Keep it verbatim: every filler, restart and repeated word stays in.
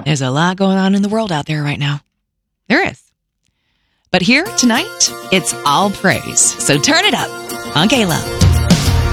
There's a lot going on in the world out there right now. There is. But here tonight, it's all praise. So turn it up on K-Love.